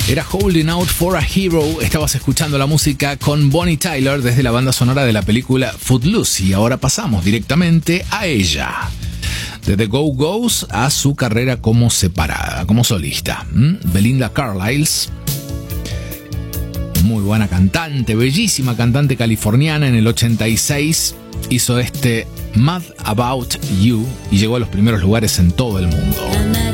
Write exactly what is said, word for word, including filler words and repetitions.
Era Holding Out for a Hero. Estabas escuchando la música con Bonnie Tyler desde la banda sonora de la película Footloose. Y ahora pasamos directamente a ella. De The Go-Go's a su carrera como separada, como solista. ¿Mm? Belinda Carlisle. Muy buena cantante, bellísima cantante californiana. En el ochenta y seis hizo este Mad About You y llegó a los primeros lugares en todo el mundo.